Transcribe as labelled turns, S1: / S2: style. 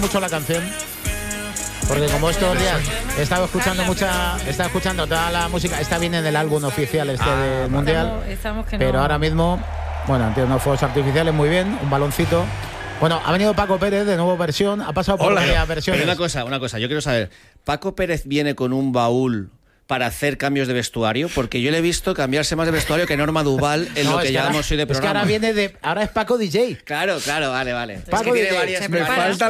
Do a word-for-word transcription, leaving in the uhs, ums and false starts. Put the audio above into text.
S1: mucho la canción. Porque como estos días he estado escuchando mucha, he estado escuchando toda la música, esta viene del álbum oficial este ah, del Mundial,
S2: estamos, estamos que
S1: pero
S2: no.
S1: ahora mismo, bueno, entiendo, fuegos artificiales, muy bien, un baloncito. Bueno, ha venido Paco Pérez de nuevo versión, ha pasado por varias versiones.
S3: Pero una cosa, una cosa, yo quiero saber, ¿Paco Pérez viene con un baúl para hacer cambios de vestuario? Porque yo le he visto cambiarse más de vestuario que Norma Duval en
S1: no,
S3: lo que,
S1: que
S3: llamamos
S1: ahora,
S3: hoy de programa.
S1: Es que ahora viene de, ahora es Paco D J.
S3: Claro, claro, vale, vale.
S1: Paco
S3: es que
S1: D J.
S3: tiene varias,
S2: Se
S3: me
S2: prepara.
S3: falta